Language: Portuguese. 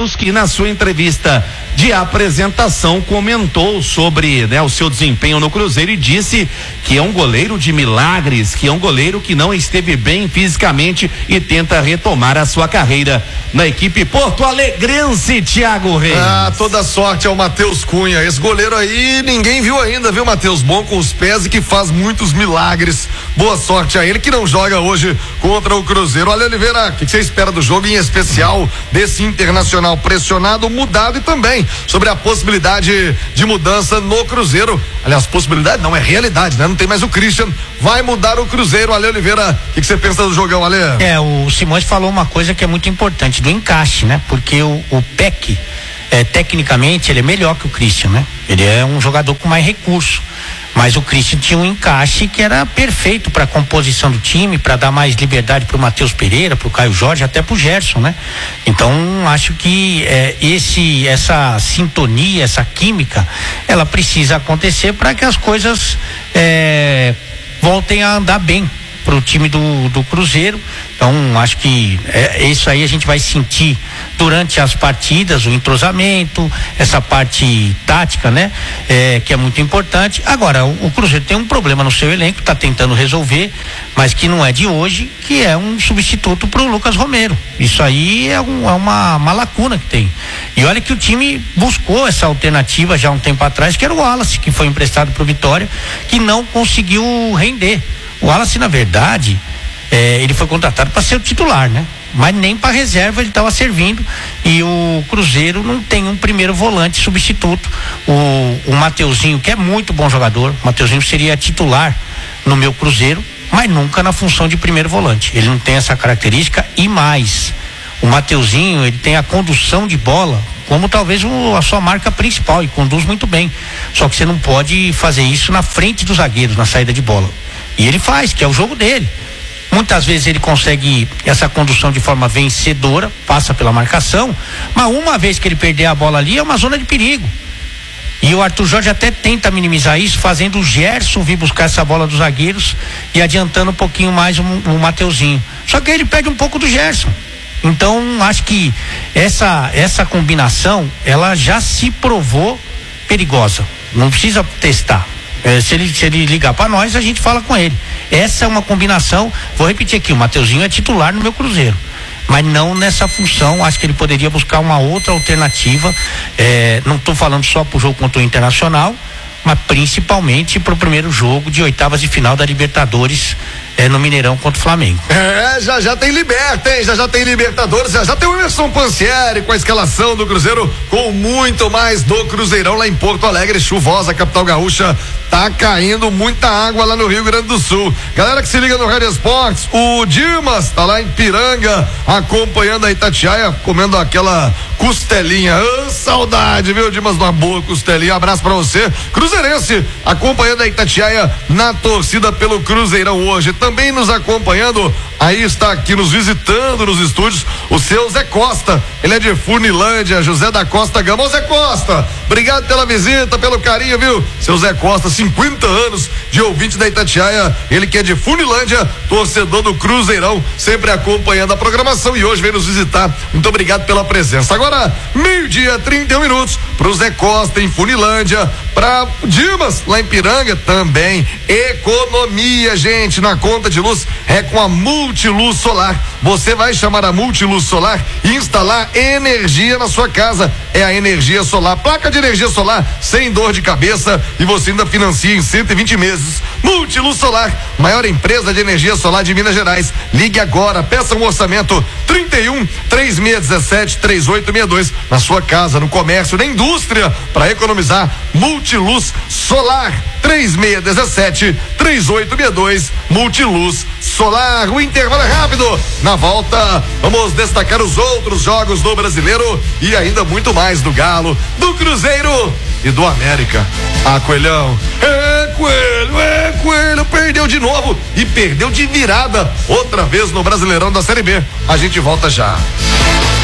Santos, que na sua entrevista de apresentação comentou sobre, né, o seu desempenho no Cruzeiro e disse que é um goleiro de milagres, que é um goleiro que não esteve bem fisicamente e tenta retomar a sua carreira na equipe Porto Alegrense, Thiago Reis. Toda sorte ao Matheus Cunha, esse goleiro aí ninguém viu ainda, viu, Matheus? Bom com os pés e que faz muitos milagres. Boa sorte a ele, que não joga hoje contra o Cruzeiro. Olha, Oliveira, o que você espera do jogo, em especial desse Internacional pressionado, mudado, e também sobre a possibilidade de mudança no Cruzeiro? Aliás, possibilidade não, é realidade, né? Não tem mais o Christian, vai mudar o Cruzeiro. Ale Oliveira, o que você pensa do jogão, Ale? O Simões falou uma coisa que é muito importante, do encaixe, né? Porque o Peck, tecnicamente, ele é melhor que o Christian, né? Ele é um jogador com mais recurso, mas o Christian tinha um encaixe que era perfeito para a composição do time, para dar mais liberdade para o Matheus Pereira, para o Caio Jorge, até para o Gerson, né? Então acho que essa sintonia, essa química, ela precisa acontecer para que as coisas voltem a andar bem para o time do Cruzeiro. Então acho que isso aí a gente vai sentir durante as partidas, o entrosamento, essa parte tática, né? Que é muito importante. Agora, o Cruzeiro tem um problema no seu elenco, está tentando resolver, mas que não é de hoje, que é um substituto para o Lucas Romero. Isso aí é uma lacuna que tem. E olha que o time buscou essa alternativa já há um tempo atrás, que era o Wallace, que foi emprestado para o Vitória, que não conseguiu render. O Wallace, na verdade, ele foi contratado para ser o titular, né? Mas nem para reserva ele estava servindo, e o Cruzeiro não tem um primeiro volante substituto. O Mateuzinho, que é muito bom jogador, o Mateuzinho seria titular no meu Cruzeiro, mas nunca na função de primeiro volante. Ele não tem essa característica, e mais, o Mateuzinho, ele tem a condução de bola como talvez a sua marca principal, e conduz muito bem. Só que você não pode fazer isso na frente dos zagueiros, na saída de bola. E ele faz, que é o jogo dele. Muitas vezes ele consegue essa condução de forma vencedora, passa pela marcação, mas uma vez que ele perder a bola ali, é uma zona de perigo. E o Arthur Jorge até tenta minimizar isso, fazendo o Gerson vir buscar essa bola dos zagueiros e adiantando um pouquinho mais o Mateuzinho. Só que ele perde um pouco do Gerson. Então acho que essa combinação, ela já se provou perigosa. Não precisa testar. Se ele ligar para nós, a gente fala com ele. Essa é uma combinação. Vou repetir aqui: o Mateuzinho é titular no meu Cruzeiro, mas não nessa função. Acho que ele poderia buscar uma outra alternativa. Não estou falando só pro jogo contra o Internacional, mas principalmente pro primeiro jogo de oitavas de final da Libertadores, no Mineirão contra o Flamengo. Já tem Liberta, hein? Já tem Libertadores, já tem o Emerson Pansieri com a escalação do Cruzeiro, com muito mais do Cruzeirão lá em Porto Alegre, chuvosa, capital gaúcha. Tá caindo muita água lá no Rio Grande do Sul. Galera que se liga no Rádio Esportes, o Dimas tá lá em Piranga, acompanhando a Itatiaia, comendo aquela costelinha. Saudade, viu, Dimas? Uma boa costelinha. Abraço pra você. Cruzeirense, acompanhando a Itatiaia na torcida pelo Cruzeirão hoje. Também nos acompanhando, aí está aqui nos visitando nos estúdios, o seu Zé Costa. Ele é de Funilândia, José da Costa Gama. Ô Zé Costa, obrigado pela visita, pelo carinho, viu? Seu Zé Costa, 50 anos de ouvinte da Itatiaia, ele que é de Funilândia, torcedor do Cruzeirão, sempre acompanhando a programação, e hoje veio nos visitar. Muito obrigado pela presença. Agora, 12:31 pro Zé Costa em Funilândia, pra Dimas lá em Piranga também. Economia, gente, na conta de luz é com a Multiluz Solar. Você vai chamar a Multiluz Solar e instalar energia na sua casa. É a energia solar, placa de energia solar sem dor de cabeça, e você ainda financia em 120 meses. Multiluz Solar, maior empresa de energia solar de Minas Gerais. Ligue agora, peça um orçamento 31-3617-3862 na sua casa, no comércio, na indústria, para economizar. Multiluz Solar 3617-3862, Multiluz Solar. O intervalo é rápido. Na volta, vamos destacar os outros jogos do Brasileiro e ainda muito mais do Galo, do Cruzeiro e do América. Coelhão, Coelho, perdeu de novo e perdeu de virada outra vez no Brasileirão da Série B. A gente volta já.